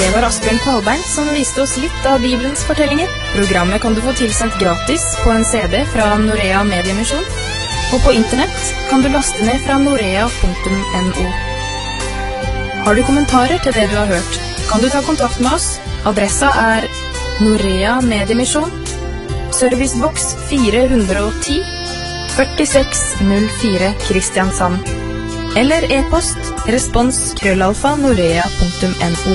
Det var Asbjørn Kvalbein som viste oss litt av Bibelens fortellinger. Programmet kan du få tilsendt gratis på en CD fra Norea Mediemisjon, og på internett kan du laste ned fra norea.no. Har du kommentarer til det du har hørt, kan du ta kontakt med oss. Adressa er Norea Mediemisjon, Servicebox 410, 4604 Kristiansand. Eller e-post respons@norea.no.